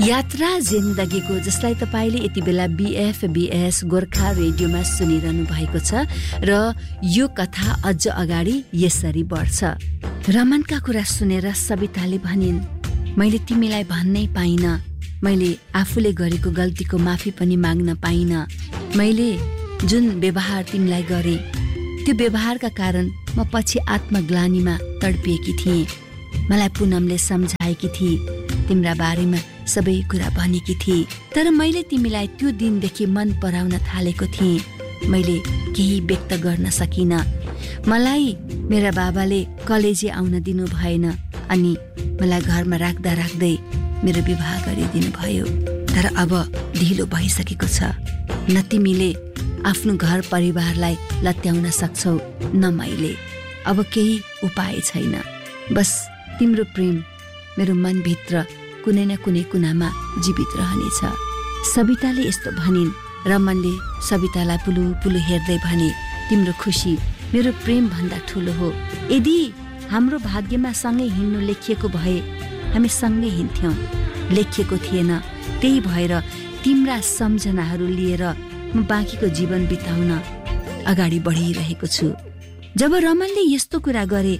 यात्रा जिन्दगीको, जसलाई तपाईले यति बेला BFBS गोर्खा रेडियोमा सुनिरहनु भएको छ र यो कथा अझ अगाडि यसरी बढ्छ। रमनका कुरा सुनेर सबिताले भनिन्, मैले तिमीलाई भन्नै पाइन, मैले आफूले गरेको गल्तीको माफी पनि माग्न पाइन। मैले जुन व्यवहार तिमीलाई गरे त्यो व्यवहारका कारण म पछि आत्मग्लानीमा तडपिएकी थिएँ। मलाई पुनमले सम्झाएकी थिए, तिम्रा बारेमा सबै कुरा भनेकी थिए, तर मैले तिमीलाई त्यो दिनदेखि मन पराउन थालेको थिएँ। मैले केही व्यक्त गर्न सकिन। मलाई मेरा बाबाले कलेज आउन दिनु भएन अनि मलाई घरमा राख्दा राख्दै मेरो विवाह गरिदिनु भयो। तर अब ढिलो भइसकेको छ। न तिमीले आफ्नो घर परिवारलाई लत्याउन सक्छौ, न मैले। अब केही उपाय छैन। बस तिम्रो प्रेम मेरो मनभित्र कुनै न कुनै कुनामा जीवित रहनेछ। सबिताले यस्तो भनिन्। रमनले सबितालाई पुलु पुलु हेर्दै भने, तिम्रो खुसी मेरो प्रेम भन्दा ठुलो हो। यदि हाम्रो भाग्यमा सँगै हिँड्नु लेखिएको भए हामी सँगै हिँड्थ्यौं। लेखिएको थिएन, त्यही भएर तिम्रा सम्झनाहरू लिएर म बाँकीको जीवन बिताउन अगाडि बढिरहेको छु। जब रमनले यस्तो कुरा गरे,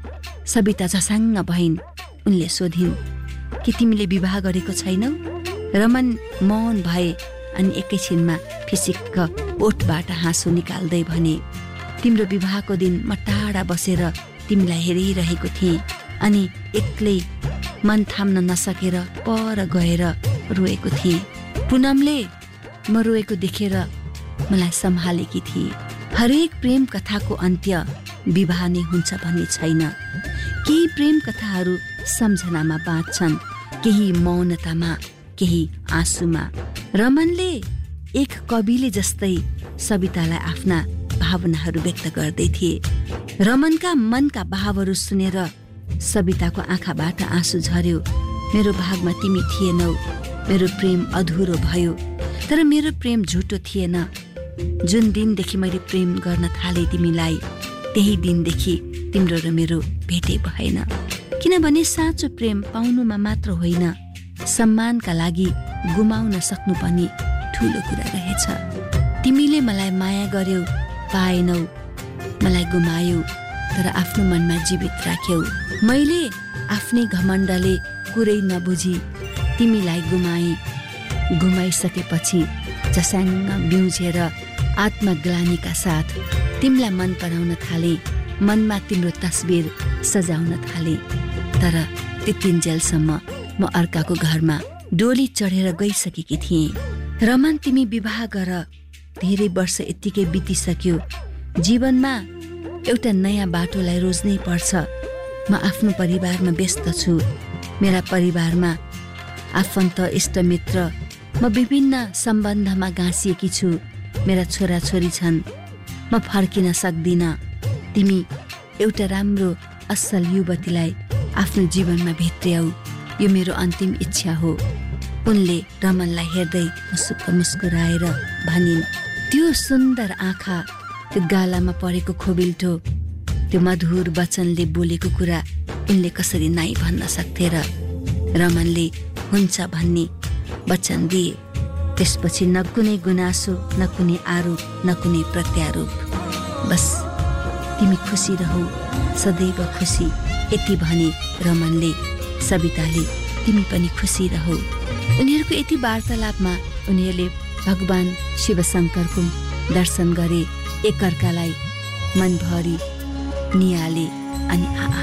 सबिता झसाङ्ग भइन्। उनले सोधिन्, कि तिमीले विवाह गरेको छैनौ? रमन मौन भए अनि एकैछिनमा फिसिक्क ओठबाट हाँसो निकाल्दै भने, तिम्रो विवाहको दिन म टाढा बसेर तिमीलाई हेरिरहेको थिएँ अनि एक्लै मन थाम्न नसकेर पर गएर रोएको थिएँ। पुनमले म रोएको देखेर मलाई सम्हालेकी थिए। हरेक प्रेम कथाको अन्त्य विवाह नै हुन्छ भन्ने छैन। केही प्रेम कथाहरू सम्झनामा बाँच्छन्, केही मौनतामा, केही आँसुमा। रमनले एक कविले जस्तै सबितालाई आफ्ना भावनाहरू व्यक्त गर्दै थिए। रमनका मनका भावहरू सुनेर सबिताको आँखाबाट आँसु झर्यो। मेरो भागमा तिमी थिएनौ, मेरो प्रेम अधुरो भयो। तर मेरो प्रेम झुटो थिएन। जुन दिनदेखि मैले प्रेम गर्न थाले तिमीलाई, त्यही दिनदेखि तिम्रो र मेरो भेटै भएन। किनभने साँचो प्रेम पाउनुमा मात्र होइन, सम्मानका लागि गुमाउन सक्नु पनि ठुलो कुरा रहेछ। तिमीले मलाई माया गर्यौ, पाएनौ, मलाई गुमायौ, तर आफ्नो मनमा जीवित राख्यौ। मैले आफ्नै घमण्डले कुरै नबुझी तिमीलाई गुमाएँ। गुमाइसकेपछि झसाङ्ग बिउझेर आत्मग्लानीका साथ तिमीलाई मन पराउन थाले। मनमा तिम्रो तस्बिर सजाउन थाले। तर त्यतिन्जेलसम्म म अर्काको घरमा डोली चढेर गइसकेकी थिएँ। रमन, तिमी विवाह गर। धेरै वर्ष यत्तिकै बितिसक्यो। जीवनमा एउटा नयाँ बाटोलाई रोज्नै पर्छ। म आफ्नो परिवारमा व्यस्त छु। मेरा परिवारमा आफन्त, इष्टमित्र, म विभिन्न सम्बन्धमा गाँसिएकी छु। मेरा छोराछोरी छन्। म फर्किन सक्दिन। तिमी एउटा राम्रो असल युवतीलाई आफ्नो जीवनमा भित्र्याऊ, यो मेरो अन्तिम इच्छा हो। उनले रमनलाई हेर्दै मुस्क मुस्कुराएर भनिन्। त्यो सुन्दर आँखा, त्यो गालामा परेको खोबिल्टो, त्यो मधुर वचनले बोलेको कुरा उनले कसरी नाइ भन्न सक्थे र? रमनले हुन्छ भन्ने वचन दिए। त्यसपछि न कुनै गुनासो, न कुनै आरोप, न कुनै प्रत्यारोप। बस तिमी खुसी रहौ, सदैव खुसी, यति भने रमनले। सबिताले तिमी पनि खुसी रहौ। उनीहरूको यति वार्तालापमा उनीहरूले भगवान शिवशङ्करको दर्शन गरे। एकअर्कालाई मनभरि निहाले अनि